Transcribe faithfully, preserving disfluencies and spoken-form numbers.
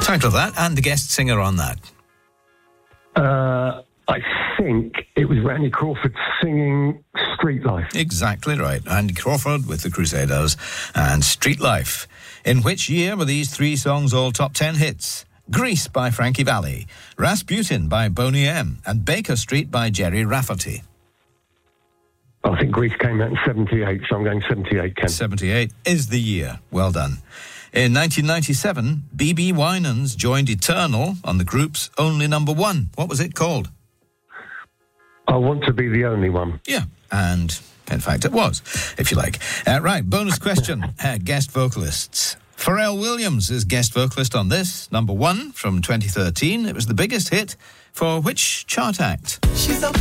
Title of that and the guest singer on that. Uh, I think it was Randy Crawford singing Street Life. Exactly right. Randy Crawford with the Crusaders and Street Life. In which year were these three songs all top ten hits? Grease by Frankie Valli, Rasputin by Boney M, and Baker Street by Jerry Rafferty. I think Grease came out in seventy-eight, so I'm going seventy-eight, Ken. seventy-eight is the year. Well done. In nineteen ninety-seven, B B Winans joined Eternal on the group's only number one. What was it called? I Want to Be the Only One. Yeah, and in fact it was, if you like. Uh, right, bonus question. uh, guest vocalists. Pharrell Williams is guest vocalist on this, number one from twenty thirteen. It was the biggest hit for which chart act? She's a